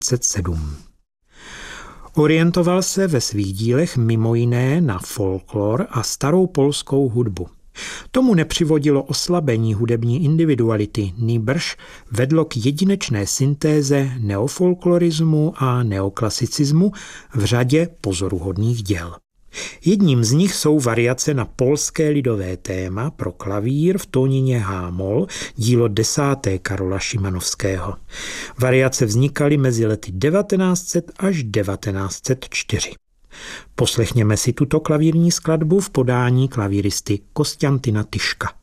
1907. Orientoval se ve svých dílech mimo jiné na folklor a starou polskou hudbu. Tomu nepřivodilo oslabení hudební individuality, nýbrž vedlo k jedinečné syntéze neofolklorismu a neoklasicismu v řadě pozoruhodných děl. Jedním z nich jsou variace na polské lidové téma pro klavír v tónině H-moll, dílo 10. Karola Šimanovského. Variace vznikaly mezi lety 1900 až 1904. Poslechněme si tuto klavírní skladbu v podání klavíristy Kostjantina Tyška.